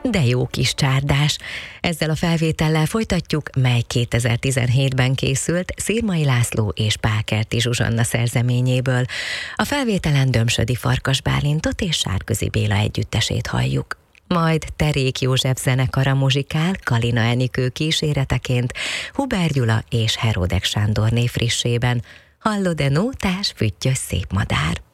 De jó kis csárdás. Ezzel a felvétellel folytatjuk, mely 2017-ben készült Szirmai László és Pálkerti Zsuzsanna szerzeményéből. A felvételen Dömsödi Farkas Bálintot és Sárközi Béla együttesét halljuk. Majd Terék József zenekara muzsikál Kalina Enikő kíséreteként Huber Gyula és Heródek Sándorné frissében. Hallod-e nótás, füttyös szép madár?